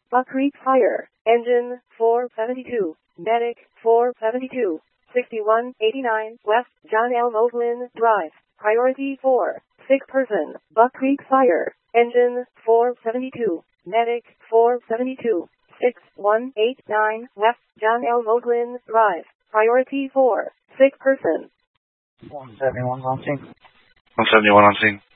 Buck Creek Fire, Engine 472, Medic 472, 6189 West John L. Moslin Drive, Priority 4, sick person, Buck Creek Fire, Engine 472, Medic 472, 6189 West John L. Moslin Drive, Priority 4, sick person. 171 on scene. 171 on scene.